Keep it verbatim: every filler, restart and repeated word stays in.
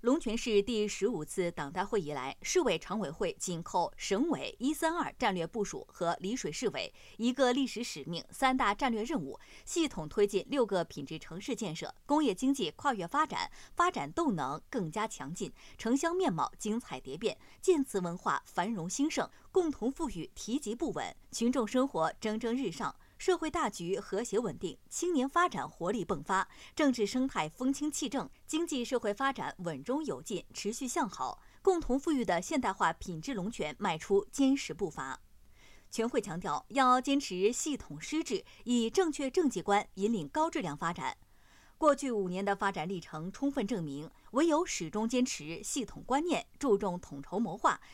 龙泉市第十五次党代会以来，市委常委会紧扣省委“一三二”战略部署和丽水市委一个历史使命、三大战略任务，系统推进六个品质城市建设，工业经济跨越发展，发展动能更加强劲，城乡面貌精彩蝶变，建词文化繁荣兴盛，共同富裕提及不稳，群众生活蒸蒸日上。社会大局和谐稳定，青年发展活力迸发，政治生态风清气正，经济社会发展稳中有进，持续向好，共同富裕的现代化品质龙泉迈出坚实步伐。全会强调，要坚持系统施治，以正确政绩观引领高质量发展。过去五年的发展历程充分证明，唯有始终坚持系统观念，注重统筹谋划，